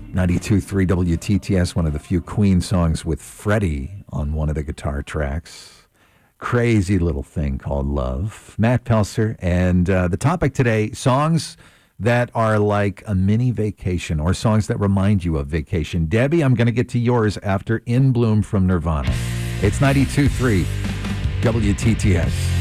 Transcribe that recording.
92.3 WTTS, one of the few Queen songs with Freddie on one of the guitar tracks. Crazy little thing called Love. Matt Pelser, and the topic today, songs that are like a mini vacation or songs that remind you of vacation. Debbie, I'm going to get to yours after In Bloom from Nirvana. It's 92.3 WTTS.